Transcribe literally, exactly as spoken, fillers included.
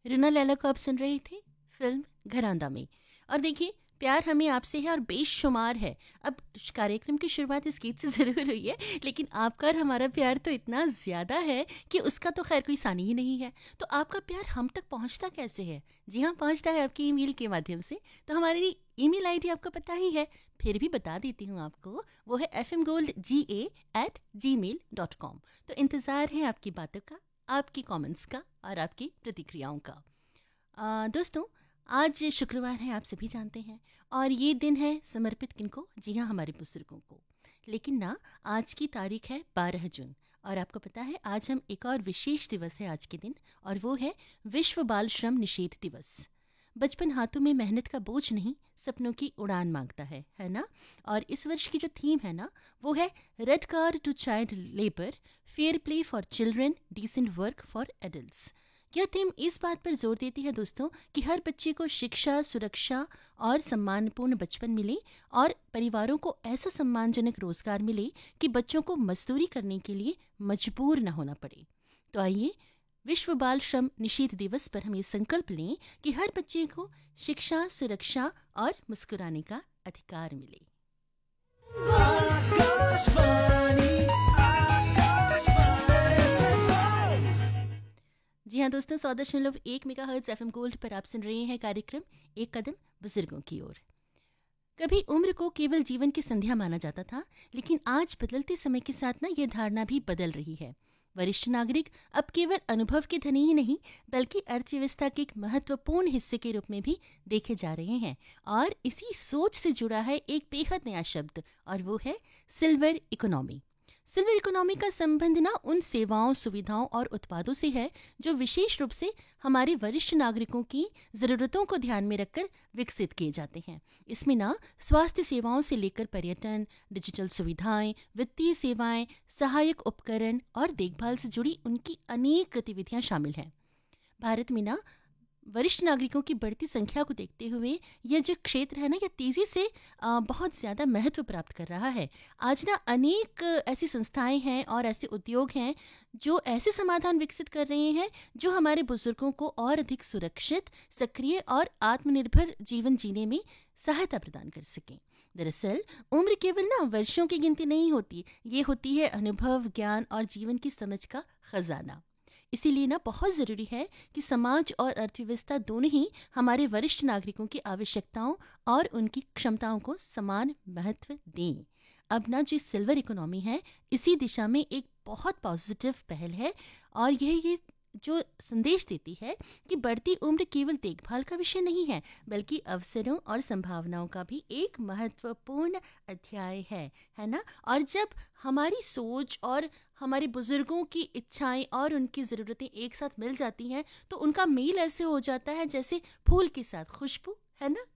रूना लैला को आप सुन रहे थे फिल्म घरांदा में। और देखिए, प्यार हमें आपसे है और बेशुमार है। अब श- कार्यक्रम की शुरुआत इस गीत से ज़रूर हुई है, लेकिन आपका और हमारा प्यार तो इतना ज़्यादा है कि उसका तो खैर कोई सानी ही नहीं है। तो आपका प्यार हम तक पहुंचता कैसे है? जी हाँ, पहुंचता है आपकी ईमेल के माध्यम से। तो हमारी ईमेल आईडी आपको पता ही है, फिर भी बता देती हूँ आपको। वो है एफ एम गोल्ड जी ए एट जी मेल डॉट कॉम। तो इंतज़ार है आपकी बातों का, आपकी कमेंट्स का और आपकी प्रतिक्रियाओं का। अ, दोस्तों, आज शुक्रवार है, आप सभी जानते हैं। और ये दिन है समर्पित किनको? जी हाँ, हमारे बुजुर्गों को। लेकिन ना, आज की तारीख है बारह जून। और आपको पता है, आज हम एक और विशेष दिवस है आज के दिन, और वो है विश्व बाल श्रम निषेध दिवस। बचपन हाथों में मेहनत का बोझ नहीं, सपनों की उड़ान मांगता है है ना? और इस वर्ष की जो थीम है ना, वो है red card to child labour, fair play for children, decent work for adults. यह थीम इस बात पर जोर देती है दोस्तों कि हर बच्चे को शिक्षा, सुरक्षा और सम्मानपूर्ण बचपन मिले, और परिवारों को ऐसा सम्मानजनक रोजगार मिले कि बच्चों को मजदूरी करने के लिए मजबूर न होना पड़े। तो आइए, विश्व बाल श्रम निषेध दिवस पर हम ये संकल्प लें कि हर बच्चे को शिक्षा, सुरक्षा और मुस्कुराने का अधिकार मिले। आकाशवाणी जी हाँ दोस्तों, सौ दशमलव एक mega hertz F M gold पर आप सुन रहे हैं कार्यक्रम एक कदम बुजुर्गों की ओर। कभी उम्र को केवल जीवन की संध्या माना जाता था, लेकिन आज बदलते समय के साथ ना ये धारणा भी बदल रही है। वरिष्ठ नागरिक अब केवल अनुभव के धनी ही नहीं, बल्कि अर्थव्यवस्था के एक महत्वपूर्ण हिस्से के रूप में भी देखे जा रहे हैं। और इसी सोच से जुड़ा है एक बेहद नया शब्द, और वो है सिल्वर इकोनॉमी। सिल्वर इकोनॉमी का संबंध ना उन सेवाओं, सुविधाओं और उत्पादों से है जो विशेष रूप से हमारे वरिष्ठ नागरिकों की ज़रूरतों को ध्यान में रखकर विकसित किए जाते हैं। इसमें ना स्वास्थ्य सेवाओं से लेकर पर्यटन, डिजिटल सुविधाएं, वित्तीय सेवाएं, सहायक उपकरण और देखभाल से जुड़ी उनकी अनेक गतिविधियां शामिल हैं। भारत में ना वरिष्ठ नागरिकों की बढ़ती संख्या को देखते हुए यह जो क्षेत्र है ना, यह तेज़ी से अ, बहुत ज़्यादा महत्व प्राप्त कर रहा है। आज ना अनेक ऐसी संस्थाएं हैं और ऐसे उद्योग हैं जो ऐसे समाधान विकसित कर रहे हैं जो हमारे बुजुर्गों को और अधिक सुरक्षित, सक्रिय और आत्मनिर्भर जीवन जीने में सहायता प्रदान कर सकें। दरअसल उम्र केवल ना वर्षों की गिनती नहीं होती, ये होती है अनुभव, ज्ञान और जीवन की समझ का खजाना। इसीलिए ना बहुत ज़रूरी है कि समाज और अर्थव्यवस्था दोनों ही हमारे वरिष्ठ नागरिकों की आवश्यकताओं और उनकी क्षमताओं को समान महत्व दें। अब ना जो सिल्वर इकोनॉमी है, इसी दिशा में एक बहुत पॉजिटिव पहल है। और यह ये जो संदेश देती है कि बढ़ती उम्र केवल देखभाल का विषय नहीं है, बल्कि अवसरों और संभावनाओं का भी एक महत्वपूर्ण अध्याय है है ना? और जब हमारी सोच और हमारे बुजुर्गों की इच्छाएं और उनकी ज़रूरतें एक साथ मिल जाती हैं, तो उनका मेल ऐसे हो जाता है जैसे फूल के साथ खुशबू, है ना?